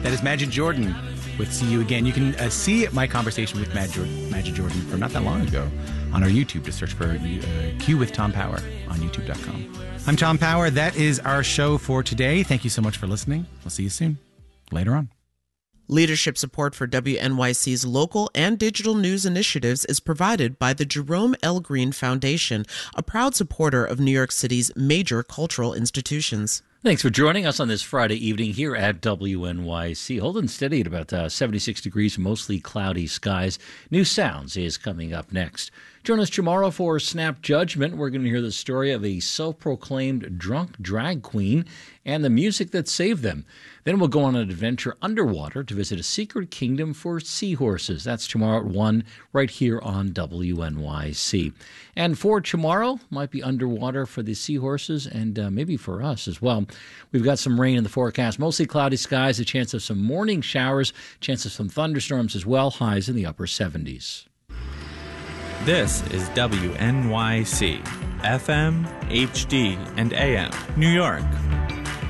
That is Majid Jordan with See You Again. You can see my conversation with Majid Jordan from not that long ago on our YouTube. Just search for Q with Tom Power on youtube.com. I'm Tom Power. That is our show for today. Thank you so much for listening. We'll see you soon. Later on. Leadership support for WNYC's local and digital news initiatives is provided by the Jerome L. Green Foundation, a proud supporter of New York City's major cultural institutions. Thanks for joining us on this Friday evening here at WNYC. Holding steady at about 76 degrees, mostly cloudy skies. New Sounds is coming up next. Join us tomorrow for Snap Judgment. We're going to hear the story of a self-proclaimed drunk drag queen and the music that saved them. Then we'll go on an adventure underwater to visit a secret kingdom for seahorses. That's tomorrow at 1 right here on WNYC. And for tomorrow, might be underwater for the seahorses and maybe for us as well. We've got some rain in the forecast, mostly cloudy skies, a chance of some morning showers, chance of some thunderstorms as well, highs in the upper 70s. This is WNYC, FM, HD, and AM, New York.